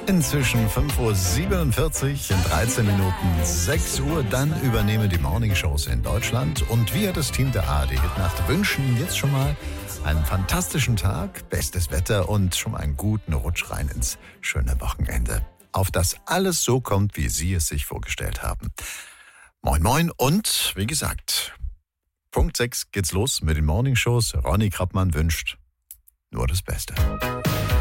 Inzwischen 5:47 Uhr, in 13 Minuten 6 Uhr. Dann übernehme die Morningshows in Deutschland. Und wir, das Team der ARD-Hitnacht, wünschen jetzt schon mal einen fantastischen Tag, bestes Wetter und schon mal einen guten Rutsch rein ins schöne Wochenende. Auf das alles so kommt, wie Sie es sich vorgestellt haben. Moin Moin und wie gesagt, Punkt 6 geht's los mit den Morningshows. Ronny Krappmann wünscht nur das Beste.